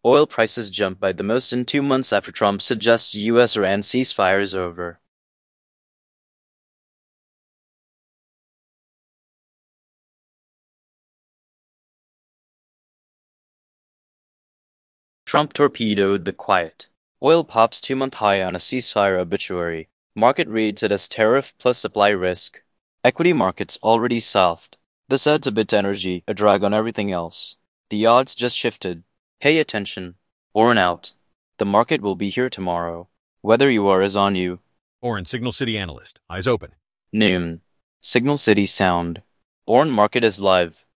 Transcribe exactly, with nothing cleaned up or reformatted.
Oil prices jump by the most in two months after Trump suggests U S-Iran ceasefire is over. Trump torpedoed the quiet. Oil pops two-month high on a ceasefire obituary. Market reads it as tariff plus supply risk. Equity markets already soft. This adds a bit to energy, a drag on everything else. The odds just shifted. Pay attention. Orn out. The market will be here tomorrow. Whether you are is on you. Orn, Signal City analyst. Eyes open. Noon. Signal City sound. Orn market is live.